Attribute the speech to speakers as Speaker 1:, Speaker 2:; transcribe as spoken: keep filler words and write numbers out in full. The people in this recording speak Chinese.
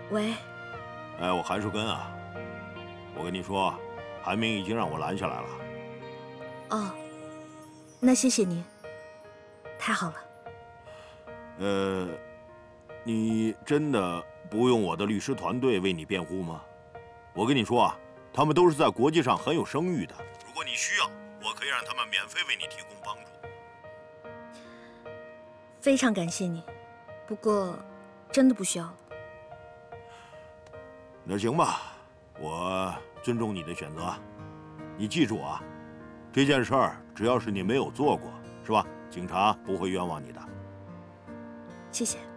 Speaker 1: 喂。
Speaker 2: 哎，我韩树根啊，我跟你说，韩明已经让我拦下来了。
Speaker 1: 哦，那谢谢你，太好了。
Speaker 2: 呃，你真的不用我的律师团队为你辩护吗？我跟你说啊，他们都是在国际上很有声誉的。如果你需要，我可以让他们免费为你提供帮助。
Speaker 1: 非常感谢你，不过真的不需要了。
Speaker 2: 那行吧，我尊重你的选择。你记住啊，这件事儿只要是你没有做过，是吧？警察不会冤枉你的。
Speaker 1: 谢谢。